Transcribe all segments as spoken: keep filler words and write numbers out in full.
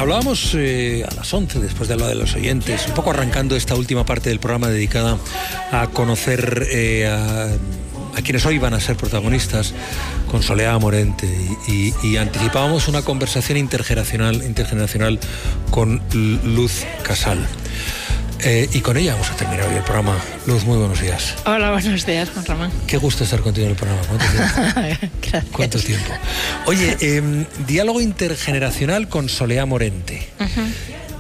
Hablábamos eh, a las once, después de hablar de los oyentes, un poco arrancando esta última parte del programa dedicada a conocer eh, a, a quienes hoy van a ser protagonistas con Soleá Morente, y, y, y anticipábamos una conversación intergeneracional, intergeneracional con Luz Casal. Eh, y con ella vamos a terminar hoy el programa. Luz, muy buenos días. Hola, buenos días, Juan Ramón. Qué gusto estar contigo en el programa. ¿Cuánto tiempo? Gracias. ¿Cuánto tiempo? Oye, eh, diálogo intergeneracional con Soleá Morente. Uh-huh.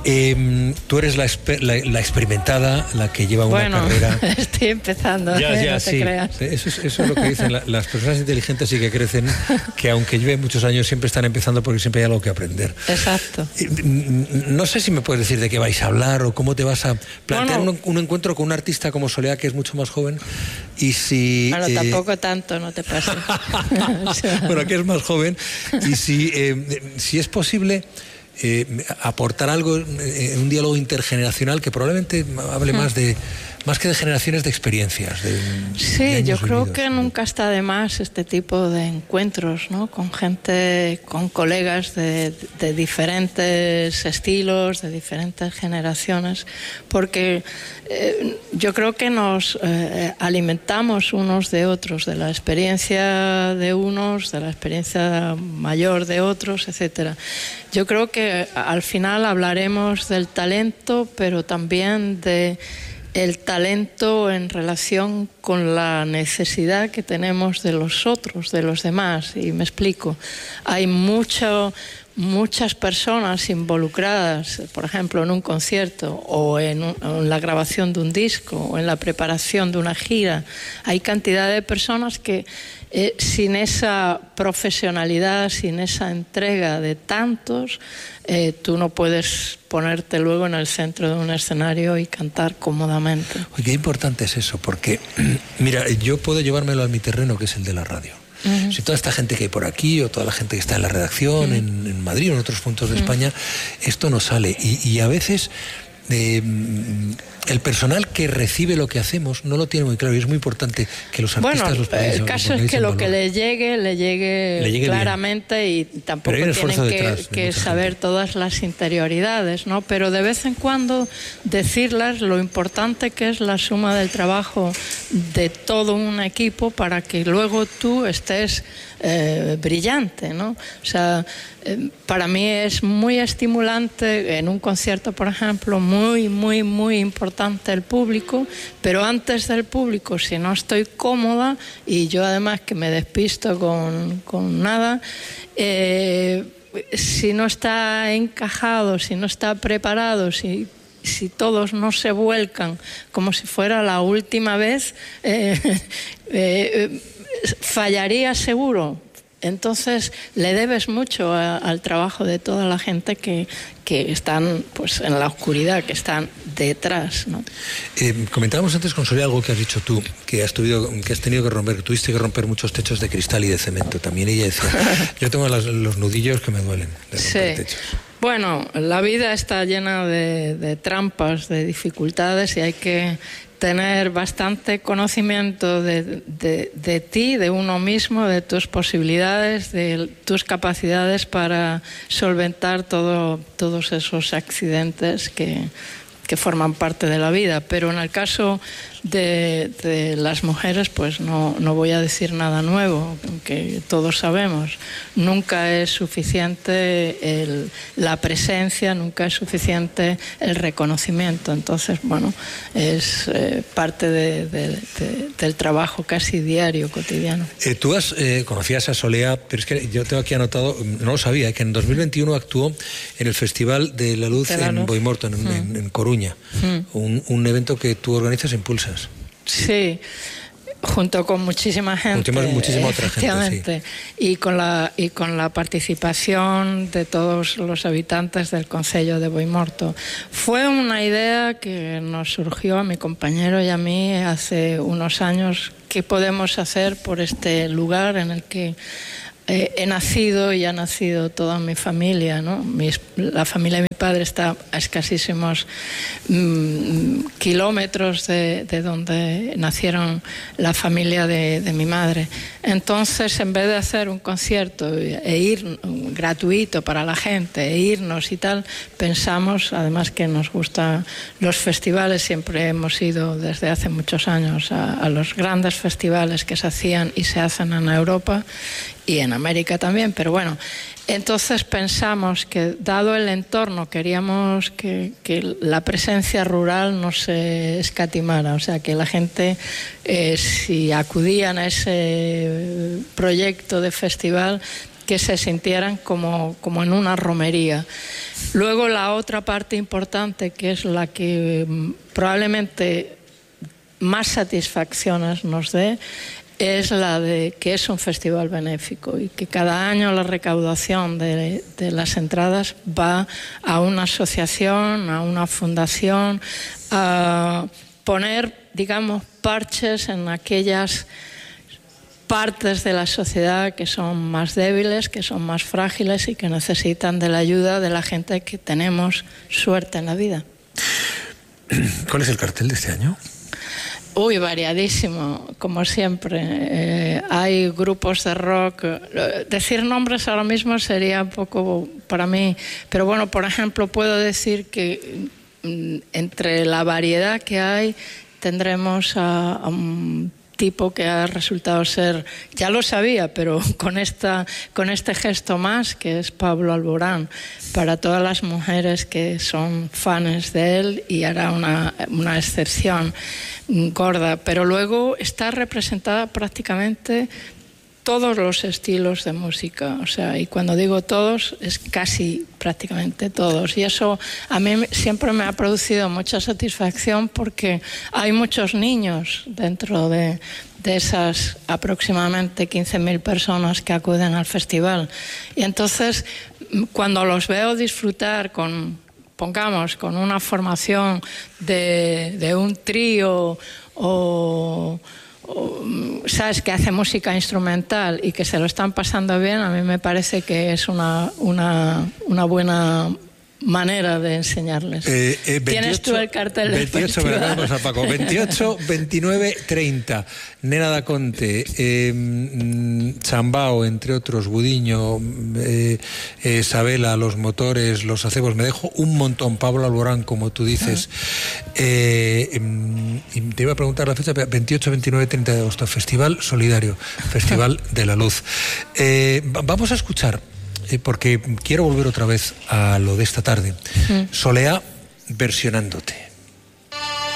Eh, tú eres la, exper- la, la experimentada, la que lleva una bueno, carrera. Estoy empezando, ya, ya, no sí. te creas. Eso es, eso es lo que dicen la, las personas inteligentes y que crecen, que aunque lleven muchos años siempre están empezando porque siempre hay algo que aprender. Exacto. Eh, no sé si me puedes decir de qué vais a hablar o cómo te vas a plantear bueno, un, un encuentro con un artista como Soleá, que es mucho más joven, y si... Bueno, eh... tampoco tanto, no te pases. O sea... Bueno, que es más joven, y si, eh, si es posible... Eh, aportar algo en un diálogo intergeneracional que probablemente hable más de más que de generaciones, de experiencias. De, sí, de yo creo vividos, que ¿no? Nunca está de más este tipo de encuentros, ¿no? Con gente, con colegas de, de diferentes estilos, de diferentes generaciones, porque eh, yo creo que nos eh, alimentamos unos de otros, de la experiencia de unos, de la experiencia mayor de otros, etcétera. Yo creo que al final hablaremos del talento, pero también de el talento en relación con la necesidad que tenemos de los otros, de los demás. Y me explico. Hay mucho, muchas personas involucradas, por ejemplo, en un concierto o en, un, en la grabación de un disco o en la preparación de una gira. Hay cantidad de personas que eh, sin esa profesionalidad, sin esa entrega de tantos, eh, tú no puedes ponerte luego en el centro de un escenario y cantar cómodamente. Oye, qué importante es eso, porque mira, yo puedo llevármelo a mi terreno, que es el de la radio. Uh-huh. Si toda esta gente que hay por aquí, o toda la gente que está en la redacción, uh-huh. en, en Madrid o en otros puntos de uh-huh. España, esto no sale. Y, y a veces eh, el personal que recibe lo que hacemos no lo tiene muy claro, y es muy importante que los artistas bueno, los podáis. El caso es que lo que le llegue, le llegue, le llegue claramente bien. Y tampoco tienen que, que saber gente. Todas las interioridades, ¿no? Pero de vez en cuando decirles lo importante que es la suma del trabajo de todo un equipo para que luego tú estés eh, brillante, ¿no? O sea, eh, para mí es muy estimulante en un concierto, por ejemplo, muy, muy, muy importante el público, pero antes del público, si no estoy cómoda, y yo además que me despisto con, con nada, eh, si no está encajado, si no está preparado, si si todos no se vuelcan como si fuera la última vez, eh, eh, fallaría seguro. Entonces le debes mucho a, al trabajo de toda la gente que, que están pues en la oscuridad, que están detrás, ¿no? Eh, comentábamos antes con Soleá algo que has dicho tú, que has, tuvido, que has tenido que romper, que tuviste que romper muchos techos de cristal y de cemento. También ella decía, yo tengo las, los nudillos que me duelen de romper sí. techos. Bueno, la vida está llena de, de trampas, de dificultades, y hay que tener bastante conocimiento de, de, de ti, de uno mismo, de tus posibilidades, de tus capacidades para solventar todo, todos esos accidentes que, que forman parte de la vida. Pero en el caso de, de las mujeres, pues no, no voy a decir nada nuevo, que todos sabemos. Nunca es suficiente el, la presencia, nunca es suficiente el reconocimiento. Entonces, bueno, es eh, parte de, de, de, del trabajo casi diario, cotidiano. Eh, tú has, eh, conocías a Soleá, pero es que yo tengo aquí anotado, no lo sabía, que en dos mil veintiuno actuó en el Festival de la Luz de la en Luz. Boimorto, en, mm. en, en Coruña, mm. un, un evento que tú organizas e impulsas. Sí, junto con muchísima gente, junto muchísima otra gente, sí. y con la y con la participación de todos los habitantes del concello de Boimorto. Fue una idea que nos surgió a mi compañero y a mí hace unos años. ¿Qué podemos hacer por este lugar en el que eh, he nacido y ha nacido toda mi familia, ¿no? Mis, la familia de mi padre está a escasísimos mmm, kilómetros de, de donde nacieron la familia de, de mi madre. Entonces, en vez de hacer un concierto e ir gratuito para la gente, e irnos y tal, pensamos, además que nos gustan los festivales, siempre hemos ido desde hace muchos años a, a los grandes festivales que se hacían y se hacen en Europa y en América también, pero bueno, entonces pensamos que dado el entorno queríamos que, que la presencia rural no se escatimara, o sea que la gente eh, si acudían a ese proyecto de festival que se sintieran como, como en una romería. Luego la otra parte importante, que es la que probablemente más satisfacciones nos dé, es la de que es un festival benéfico y que cada año la recaudación de, de las entradas va a una asociación, a una fundación, a poner, digamos, parches en aquellas partes de la sociedad que son más débiles, que son más frágiles y que necesitan de la ayuda de la gente que tenemos suerte en la vida. ¿Cuál es el cartel de este año? Uy, variadísimo, como siempre. Eh, hay grupos de rock. Decir nombres ahora mismo sería un poco para mí, pero bueno, por ejemplo, puedo decir que entre la variedad que hay tendremos a, a un tipo que ha resultado ser, ya lo sabía, pero con esta con este gesto más, que es Pablo Alborán, para todas las mujeres que son fans de él, y hará una, una excepción gorda, pero luego está representada prácticamente todos los estilos de música, o sea, y cuando digo todos, es casi prácticamente todos, y eso a mí siempre me ha producido mucha satisfacción porque hay muchos niños dentro de, de esas aproximadamente quince mil personas que acuden al festival, y entonces cuando los veo disfrutar con, pongamos, con una formación de, de un trío o... O, sabes, que hace música instrumental y que se lo están pasando bien, a mí me parece que es una, una, una buena manera de enseñarles. Eh, eh, veintiocho, ¿Tienes tú el cartel del veintiocho, festival? A Paco. veintiocho, veintinueve, treinta. Nena da Conte, eh, Chambao, entre otros, Budiño, eh, eh, Sabela, Los Motores, Los Acebos, me dejo un montón, Pablo Alborán, como tú dices. Ah. Eh, eh, y te iba a preguntar la fecha, veintiocho, veintinueve, treinta de agosto, Festival Solidario, Festival de la Luz. Eh, vamos a escuchar, eh, porque quiero volver otra vez a lo de esta tarde. Mm. Soleá versionándote.